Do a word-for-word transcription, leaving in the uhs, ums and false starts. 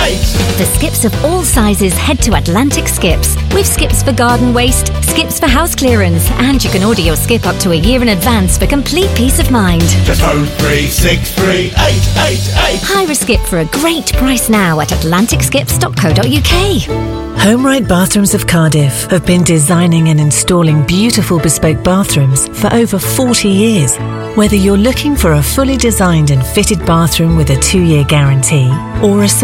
eight. For skips of all sizes, head to Atlantic Skips. We've skips for garden waste, skips for house clearance, and you can order your skip up to a year in advance for complete peace of mind. Just oh three six three eight eight eight. Hire a skip for a great price now at atlantic skips dot co dot uk. HomeRight Bathrooms of Cardiff have been designing and installing beautiful bespoke bathrooms for over forty years. Whether you're looking for a fully designed and fitted bathroom with a two-year guarantee or a